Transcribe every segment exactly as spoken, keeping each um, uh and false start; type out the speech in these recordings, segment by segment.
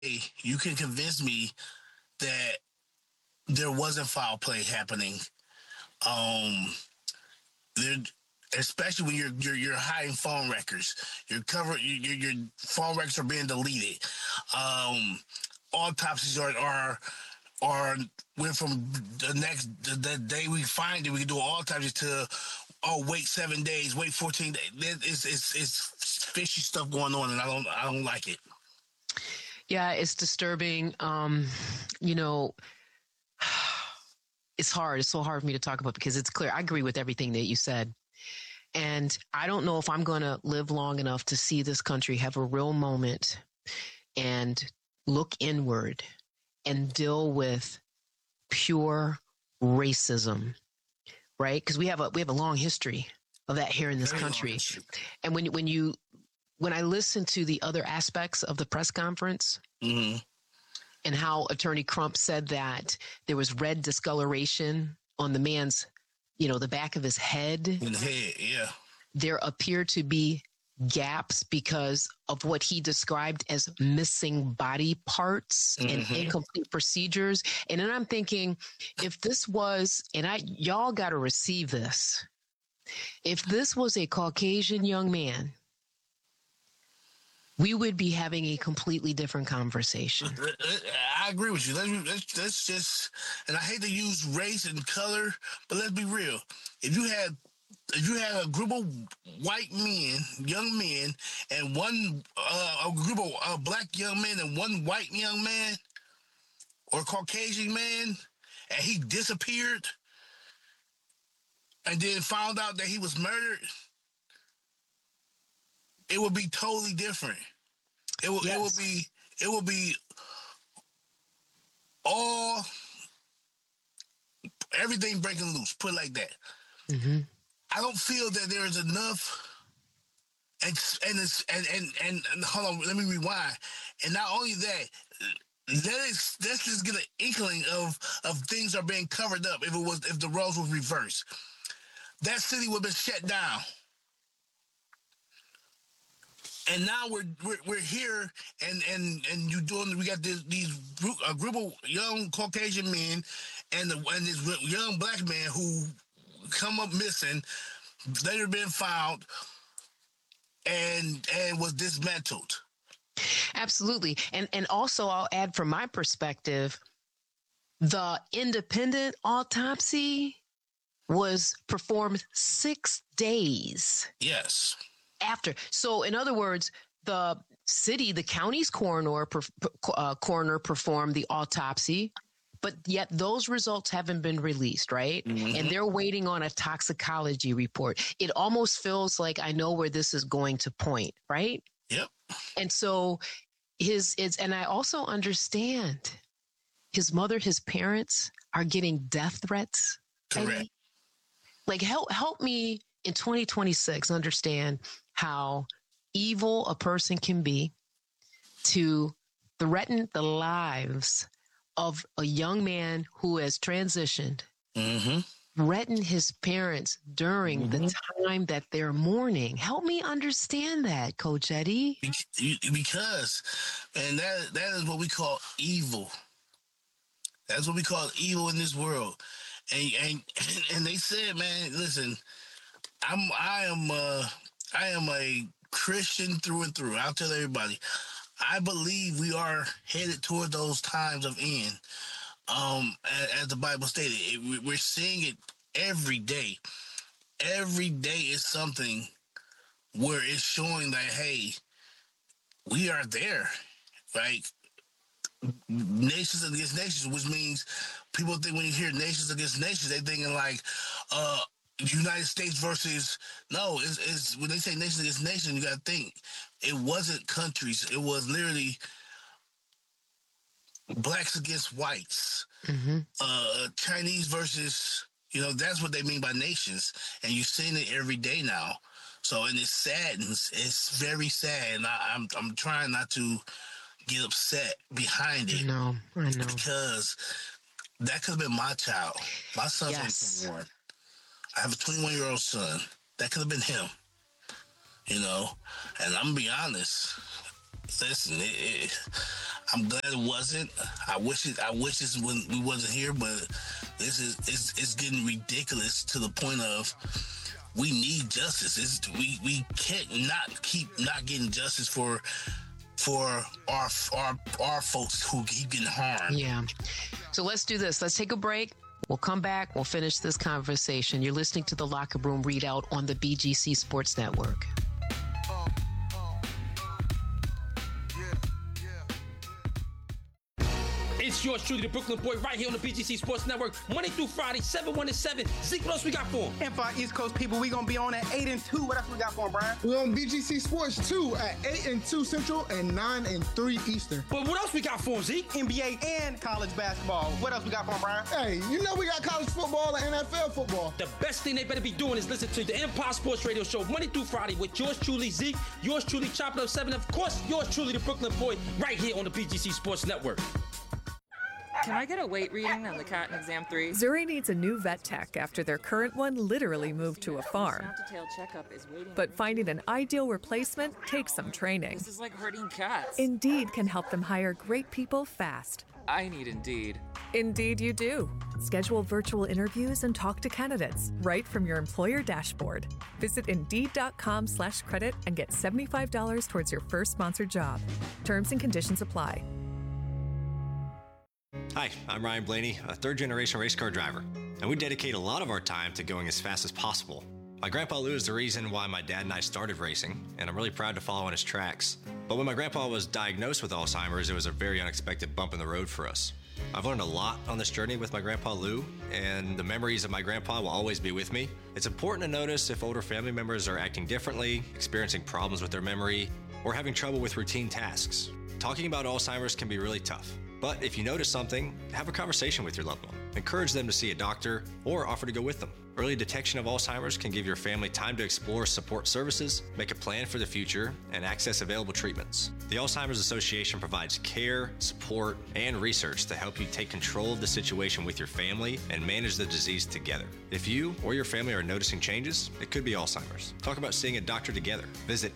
you can convince me that there wasn't foul play happening. Um, there, especially when you're you're you're hiding phone records, your cover your your phone records are being deleted. Um, autopsies are are are went from the next the, the day we find it, we can do an autopsy to oh wait seven days, wait fourteen days. It's it's it's fishy stuff going on, and I don't I don't like it. Yeah, it's disturbing. Um, you know, it's hard. It's so hard for me to talk about because it's clear. I agree with everything that you said. And I don't know if I'm going to live long enough to see this country have a real moment and look inward and deal with pure racism, right? Because we have a we have a long history of that here in this Very country. long. And when when you when I listen to the other aspects of the press conference, mm-hmm. and how Attorney Crump said that there was red discoloration on the man's, you know, the back of his head. In the head, yeah. There appear to be gaps because of what he described as missing body parts mm-hmm. and incomplete procedures. And then I'm thinking, if this was, and I, y'all got to receive this. If this was a Caucasian young man, we would be having a completely different conversation. I agree with you. Let's, let's, let's just, and I hate to use race and color, but let's be real. If you had, if you had a group of white men, young men, and one uh, a group of uh, black young men and one white young man, or Caucasian man, and he disappeared, and then found out that he was murdered, it would be totally different. It will. Yes. It will be. It will be all everything breaking loose. Put it like that. Mm-hmm. I don't feel that there is enough. And and it's, and, and and and hold on. Let me rewind. And not only that, let us let's just get an inkling of of things are being covered up. If it was if the roles was reversed, that city would have been shut down. And now we're we're, we're here, and, and, and you doing. We got this, these group, a group of young Caucasian men, and the, and this young black man who come up missing, later been found, and and was dismantled. Absolutely, and and also I'll add from my perspective, the independent autopsy was performed six days. Yes. After. So in other words, the city, the county's coroner, uh, coroner performed the autopsy, but yet those results haven't been released, right? Mm-hmm. And they're waiting on a toxicology report. It almost feels like I know where this is going to point, right? Yep. And so his, it's, and I also understand his mother, his parents are getting death threats. Correct. Eddie. Like help, help me in twenty twenty-six understand how evil a person can be to threaten the lives of a young man who has transitioned, mm-hmm. threaten his parents during mm-hmm. the time that they're mourning. Help me understand that, Coach Eddie. Because, and that that is what we call evil. That's what we call evil in this world. And and and they said, man, listen, I'm I am uh, I am a Christian through and through. I'll tell everybody, I believe we are headed toward those times of end. Um, as, as the Bible stated, it, we're seeing it every day. Every day is something where it's showing that, hey, we are there, right? Nations against nations, which means people think when you hear nations against nations, they thinking like uh, United States versus, no, it's, it's when they say nations against nations, you got to think it wasn't countries. It was literally blacks against whites, mm-hmm. uh, Chinese versus, you know, that's what they mean by nations. And you're seeing it every day now. So, and it saddens. It's very sad. And I, I'm, I'm trying not to get upset behind it. No, I know. Because that could have been my child. My son's yes. twenty-one. I have a twenty-one-year-old son. That could have been him. You know? And I'm going to be honest. Listen, it, it, I'm glad it wasn't. I wish it. I wish this when we wasn't here, but this is it's, it's getting ridiculous to the point of we need justice. It's, we we can't not keep not getting justice for for our our our folks who keep getting harmed. Yeah. So let's do this. Let's take a break. We'll come back. We'll finish this conversation. You're listening to the Locker Room Readout on the B G C Sports Network. It's yours truly, the Brooklyn Boy, right here on the B G C Sports Network, Monday through Friday, seven one to seven. Zeke, what else we got for him? And for our East Coast people, we going to be on at eight and two. What else we got for him, Brian? We're on B G C Sports two at eight and two Central and nine and three Eastern. But what else we got for him, Zeke? N B A and college basketball. What else we got for him, Brian? Hey, you know we got college football and N F L football. The best thing they better be doing is listen to the Empire Sports Radio Show, Monday through Friday, with yours truly, Zeke, yours truly, Chop It Up seven, of course, yours truly, the Brooklyn Boy, right here on the B G C Sports Network. Can I get a weight reading on the cat in exam three? Zuri needs a new vet tech after their current one literally moved to a farm. Snap-to-tail checkup is waiting. But finding an ideal replacement takes some training. This is like herding cats. Indeed can help them hire great people fast. I need Indeed. Indeed you do. Schedule virtual interviews and talk to candidates right from your employer dashboard. Visit Indeed.com slash credit and get seventy-five dollars towards your first sponsored job. Terms and conditions apply. Hi, I'm Ryan Blaney, a third-generation race car driver, and we dedicate a lot of our time to going as fast as possible. My grandpa Lou is the reason why my dad and I started racing, and I'm really proud to follow in his tracks. But when my grandpa was diagnosed with Alzheimer's, it was a very unexpected bump in the road for us. I've learned a lot on this journey with my grandpa Lou, and the memories of my grandpa will always be with me. It's important to notice if older family members are acting differently, experiencing problems with their memory, or having trouble with routine tasks. Talking about Alzheimer's can be really tough. But if you notice something, have a conversation with your loved one. Encourage them to see a doctor or offer to go with them. Early detection of Alzheimer's can give your family time to explore support services, make a plan for the future, and access available treatments. The Alzheimer's Association provides care, support, and research to help you take control of the situation with your family and manage the disease together. If you or your family are noticing changes, it could be Alzheimer's. Talk about seeing a doctor together. Visit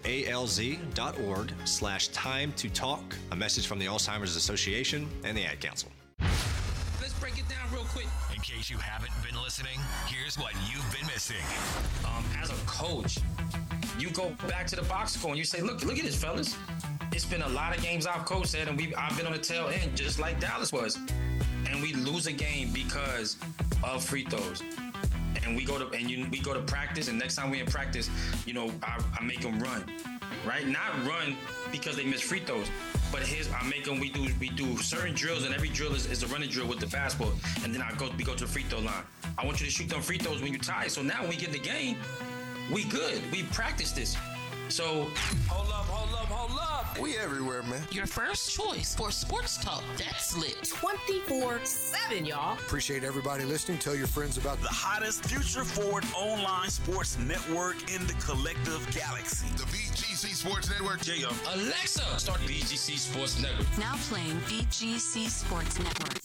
alz.org slash time to talk. A message from the Alzheimer's Association and the Ad Council. Let's break it down real quick. In case you haven't been listening, here's what you've been missing. Um, as a coach, you go back to the box score and you say, look, look at this, fellas. It's been a lot of games I've coached at, and we I've been on the tail end, just like Dallas was. And we lose a game because of free throws. And we go to and you, we go to practice, and next time we in practice, you know, I, I make them run, right? Not run because they miss free throws. But here's I make them. We do we do certain drills, and every drill is, is a running drill with the basketball. And then I go we go to the free throw line. I want you to shoot them free throws when you're tired. So now when we get in the game, we good. We practice this. So hold up, hold up, hold up. We everywhere, man. Your first choice for sports talk that's lit twenty-four seven, y'all. Appreciate everybody listening. Tell your friends about the hottest future forward online sports network in the collective galaxy. The B G C Sports Network. Yeah, yo. Alexa, start B G C Sports Network. Now playing B G C Sports Network.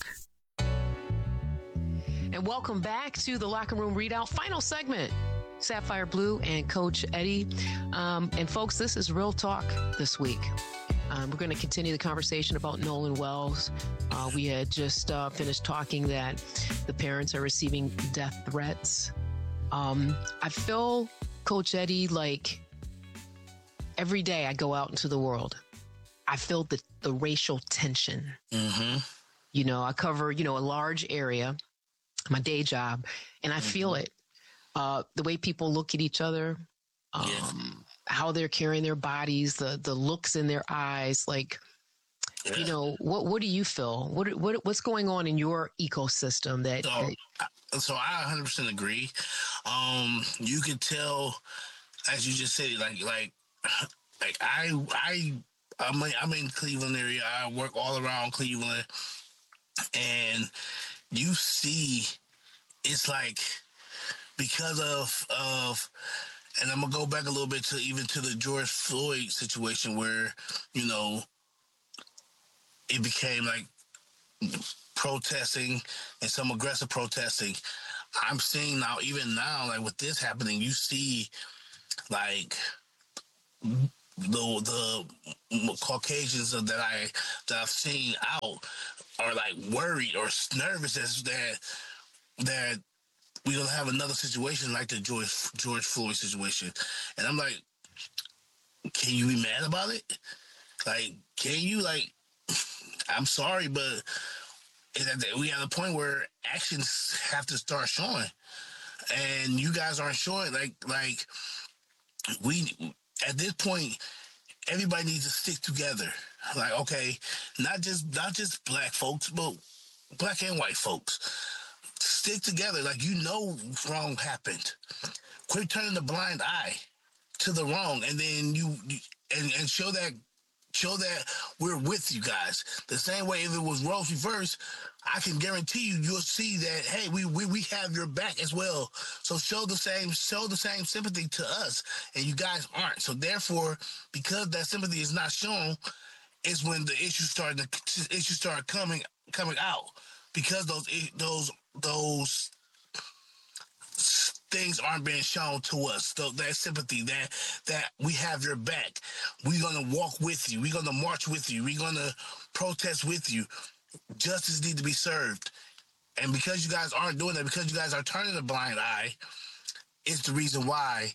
And welcome back to the Locker Room Readout, final segment. Sapphire Blue and Coach Eddie. Um, and folks, this is Real Talk this week. Um, we're going to continue the conversation about Nolan Wells. Uh, we had just uh, finished talking that the parents are receiving death threats. Um, I feel, Coach Eddie, like every day I go out into the world, I feel the, the racial tension. Mm-hmm. You know, I cover, you know, a large area, my day job, and I mm-hmm. feel it. Uh, the way people look at each other, um, yes. how they're carrying their bodies, the the looks in their eyes, like, yeah. you know, what what do you feel? What what what's going on in your ecosystem? That so, that... so I one hundred percent agree. Um, you could tell, as you just said, like like like I I I'm in, I'm in Cleveland area. I work all around Cleveland, and you see, it's like. Because of, of, and I'm going to go back a little bit to even to the George Floyd situation where, you know, it became like protesting and some aggressive protesting. I'm seeing now, even now, like with this happening, you see like the the Caucasians that I that I've seen out are like worried or nervous as that that we're gonna have another situation like the George George Floyd situation, and I'm like, can you be mad about it? Like, can you like? I'm sorry, but we at a point where actions have to start showing, and you guys aren't showing. Like, like we at this point, everybody needs to stick together. Like, okay, not just not just black folks, but black and white folks. Stick together. Like, you know wrong happened. Quit turning the blind eye to the wrong, and then you, you and, and show that show that we're with you guys. The same way if it was roles reversed, I can guarantee you you'll see that, hey, we, we we have your back as well. So show the same show the same sympathy to us, and you guys aren't. So therefore, because that sympathy is not shown, is when the issues start the issues start coming coming out, because those those those things aren't being shown to us. So that sympathy, that that we have your back. We're gonna walk with you. We're gonna march with you. We're gonna protest with you. Justice needs to be served. And because you guys aren't doing that, because you guys are turning a blind eye, it's the reason why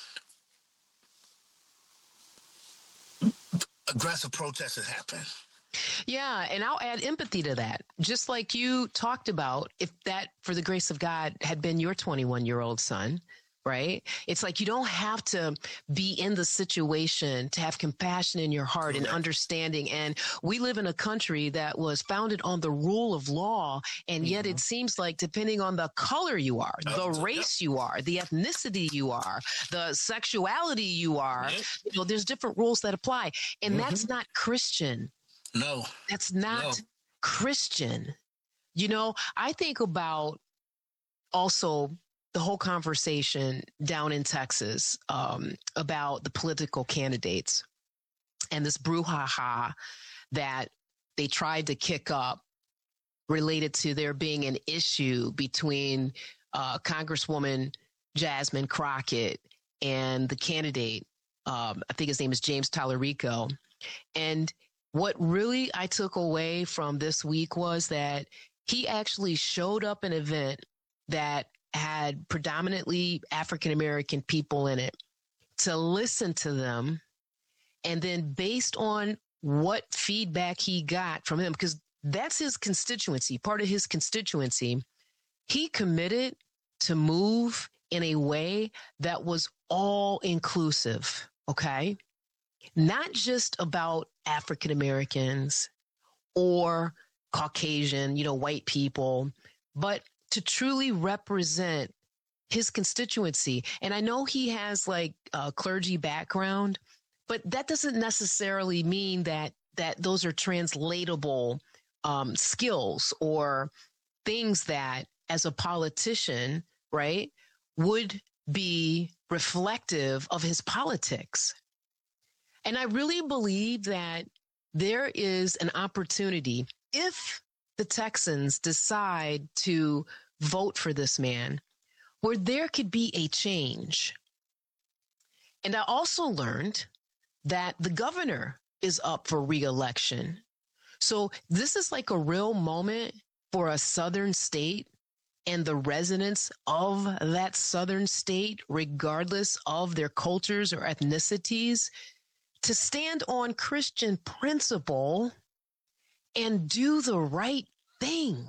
aggressive protests have happened. Yeah, and I'll add empathy to that. Just like you talked about, if that, for the grace of God, had been your twenty-one-year-old son, right? It's like you don't have to be in the situation to have compassion in your heart and understanding. And we live in a country that was founded on the rule of law, and yet it seems like depending on the color you are, the race you are, the ethnicity you are, the sexuality you are, you know, there's different rules that apply. And that's not Christian. No. That's not no. Christian. You know, I think about also the whole conversation down in Texas um, about the political candidates and this brouhaha that they tried to kick up related to there being an issue between uh, Congresswoman Jasmine Crockett and the candidate, um, I think his name is James Tallarico. And what really I took away from this week was that he actually showed up an event that had predominantly African-American people in it to listen to them. And then based on what feedback he got from him, because that's his constituency, part of his constituency, he committed to move in a way that was all inclusive. Okay. Not just about African Americans or Caucasian, you know, white people, but to truly represent his constituency. And I know he has like a clergy background, but that doesn't necessarily mean that that those are translatable um, skills or things that as a politician, right, would be reflective of his politics. And I really believe that there is an opportunity, if the Texans decide to vote for this man, where there could be a change. And I also learned that the governor is up for re-election. So this is like a real moment for a southern state and the residents of that southern state, regardless of their cultures or ethnicities, to stand on Christian principle and do the right thing.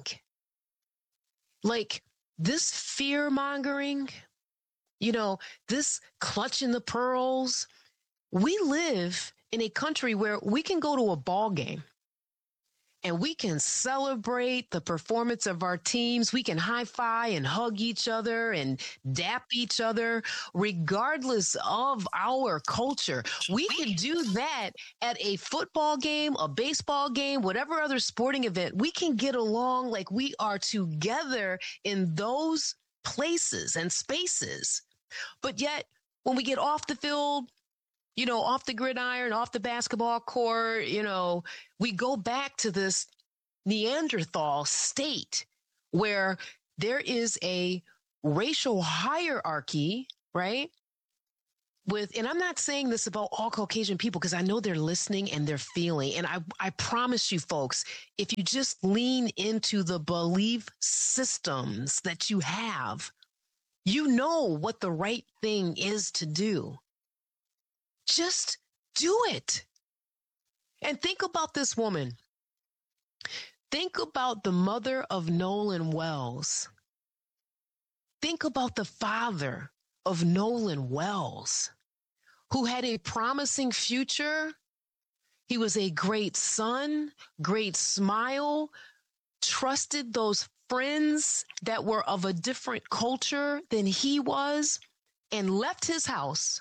Like this fear mongering, you know, this clutching the pearls. We live in a country where we can go to a ball game and we can celebrate the performance of our teams. We can high five and hug each other and dap each other, regardless of our culture. We can do that at a football game, a baseball game, whatever other sporting event. We can get along like we are together in those places and spaces. But yet, when we get off the field, you know, off the gridiron, off the basketball court, you know, we go back to this Neanderthal state where there is a racial hierarchy, right? with, and I'm not saying this about all Caucasian people because I know they're listening and they're feeling. And I, I promise you folks, if you just lean into the belief systems that you have, you know what the right thing is to do. Just do it. And think about this woman. Think about the mother of Nolan Wells. Think about the father of Nolan Wells, who had a promising future. He was a great son, great smile, trusted those friends that were of a different culture than he was, and left his house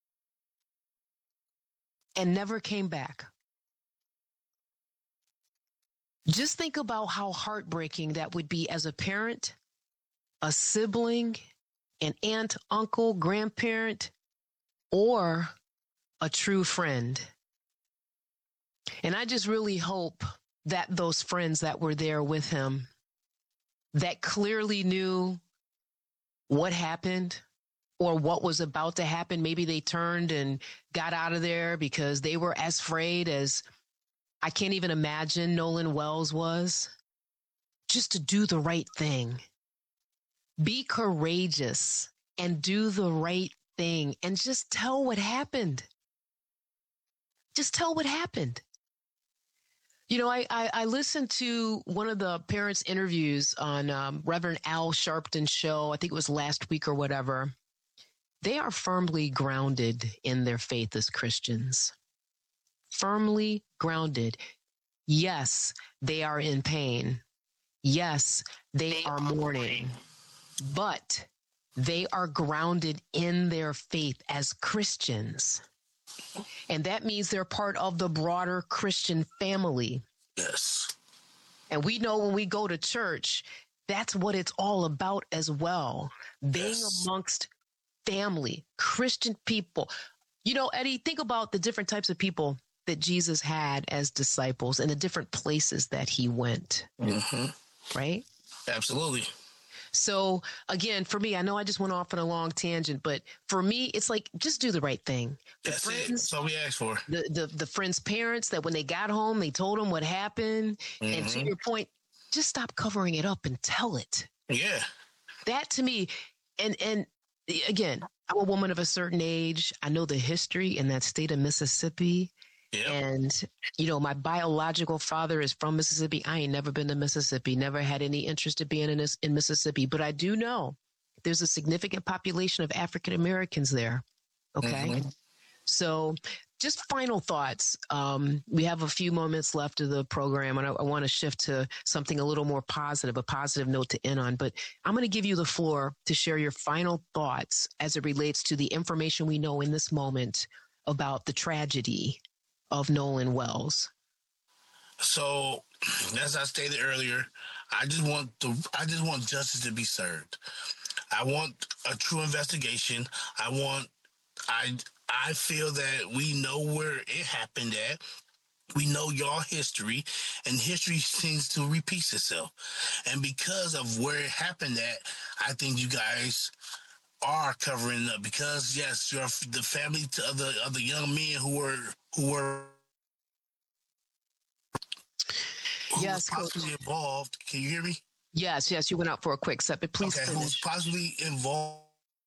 and never came back. Just think about how heartbreaking that would be as a parent, a sibling, an aunt, uncle, grandparent, or a true friend. And I just really hope that those friends that were there with him, that clearly knew what happened or what was about to happen, maybe they turned and got out of there because they were as afraid as I can't even imagine Nolan Wells was, just to do the right thing. Be courageous and do the right thing and just tell what happened. Just tell what happened. You know, I, I, I listened to one of the parents' interviews on um, Reverend Al Sharpton's show. I think it was last week or whatever. They are firmly grounded in their faith as Christians. Firmly grounded. Yes, they are in pain. Yes, they, they are mourning. But they are grounded in their faith as Christians. And that means they're part of the broader Christian family. Yes. And we know when we go to church, that's what it's all about as well. Being yes. amongst family, Christian people. You know, Eddie, think about the different types of people that Jesus had as disciples and the different places that he went. Mm-hmm. Right? Absolutely. So again, for me, I know I just went off on a long tangent, but for me, it's like, just do the right thing. The That's friends, it. That's all we asked for. The, the, the friends' parents that when they got home, they told them what happened. Mm-hmm. And to your point, just stop covering it up and tell it. Yeah. That to me, and, and again, I'm a woman of a certain age. I know the history in that state of Mississippi. Yep. And, you know, my biological father is from Mississippi. I ain't never been to Mississippi, never had any interest in being in, this, in Mississippi. But I do know there's a significant population of African Americans there. Okay. Mm-hmm. So just final thoughts. Um, we have a few moments left of the program, and I, I want to shift to something a little more positive, a positive note to end on. But I'm going to give you the floor to share your final thoughts as it relates to the information we know in this moment about the tragedy of Nolan Wells. So, as I stated earlier, I just want the I just want justice to be served. I want a true investigation. I want I I feel that we know where it happened at. We know y'all history, and history seems to repeat itself. And because of where it happened at, I think you guys are covering up, because yes, you're the family of the of the young men who were who were who yes, was possibly Coach. involved. Can you hear me? Yes, yes. You went out for a quick step, but please okay, finish. Who was possibly involved?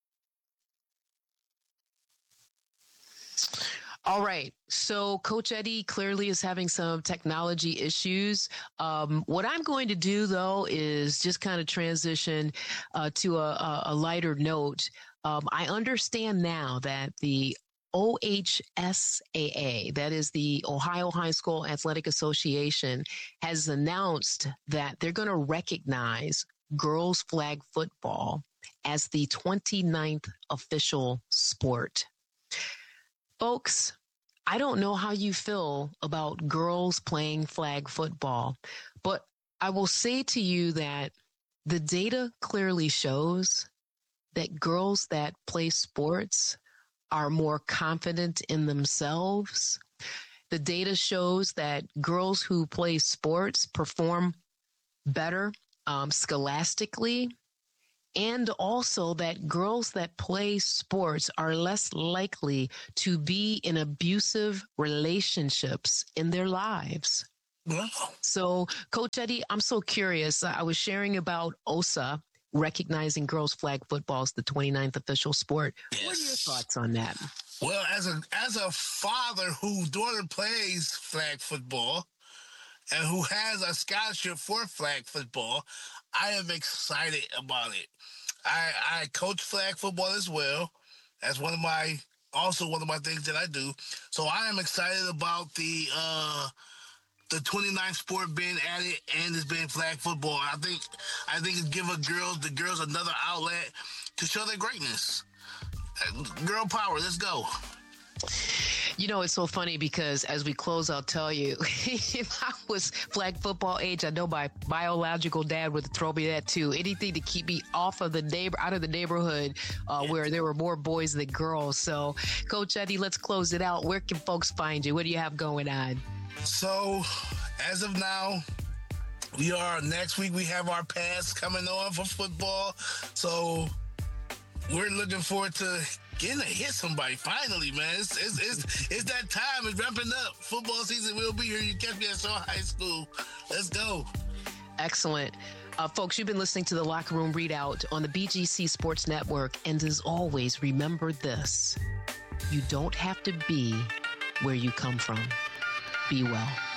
All right. So Coach Eddie clearly is having some technology issues. Um, what I'm going to do, though, is just kind of transition uh, to a, a lighter note. Um, I understand now that the O H S A A, that is the Ohio High School Athletic Association, has announced that they're going to recognize girls flag football as the twenty-ninth official sport. Folks, I don't know how you feel about girls playing flag football, but I will say to you that the data clearly shows that girls that play sports are more confident in themselves. The data shows that girls who play sports perform better um, scholastically, And also that girls that play sports are less likely to be in abusive relationships in their lives. Wow. So, Coach Eddie, I'm so curious. I was sharing about O S A recognizing girls flag football as the twenty-ninth official sport. Yes. What are your thoughts on that? Well, as a as a father whose daughter plays flag football and who has a scholarship for flag football, I am excited about it. I, I coach flag football as well. That's one of my, also one of my things that I do. So I am excited about the uh, the twenty-ninth sport being added and it's being flag football. I think I think it give a girls the girls another outlet to show their greatness. Girl power, let's go. You know, it's so funny because as we close, I'll tell you, if I was flag football age, I know my biological dad would throw me that too. Anything to keep me off of the neighbor, out of the neighborhood uh, yeah. where there were more boys than girls. So, Coach Eddie, let's close it out. Where can folks find you? What do you have going on? So, as of now, we are, next week we have our pass coming on for football. So, we're looking forward to getting to hit somebody finally, man. It's, it's, it's, it's that time. It's ramping up. Football season will be here. You catch me at Shaw High School. Let's go. Excellent. Uh, folks, you've been listening to the Locker Room Readout on the B G C Sports Network. And as always, remember this. You don't have to be where you come from. Be well.